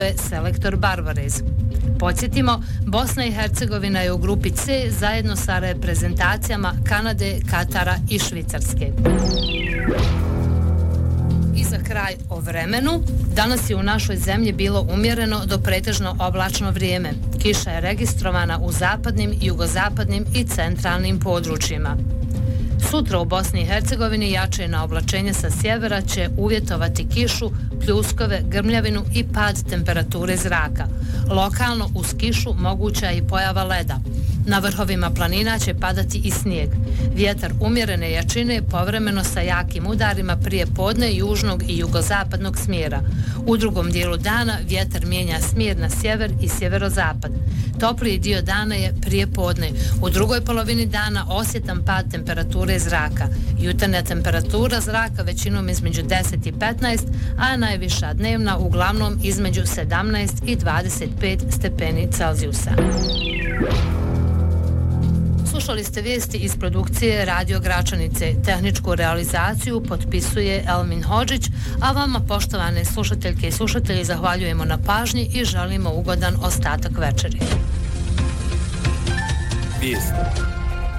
selektor Barbarez. Podsjetimo, Bosna i Hercegovina je u grupi C zajedno sa reprezentacijama Kanade, Katara i Švicarske. I za kraj o vremenu. Danas je u našoj zemlji bilo umjereno do pretežno oblačno vrijeme. Kiša je registrovana u zapadnim, jugozapadnim i centralnim područjima. Sutra u Bosni i Hercegovini jače na oblačenje sa sjevera će uvjetovati kišu, pljuskove, grmljavinu i pad temperature zraka. Lokalno uz kišu moguća je i pojava leda. Na vrhovima planina će padati i snijeg. Vjetar umjerene jačine povremeno sa jakim udarima prije podne južnog i jugozapadnog smjera. U drugom dijelu dana vjetar mijenja smjer na sjever i sjeverozapad. Topliji dio dana je prije podne. U drugoj polovini dana osjetan pad temperature zraka. Jutarnja temperatura zraka većinom između 10 i 15, a najviša dnevna uglavnom između 17 i 25 stepeni Celzijusa. Slušali ste vijesti iz produkcije Radio Gračanice. Tehničku realizaciju potpisuje Elmin Hodžić, a vama, poštovane slušateljke i slušatelji, zahvaljujemo na pažnji i želimo ugodan ostatak večeri. Vijesti.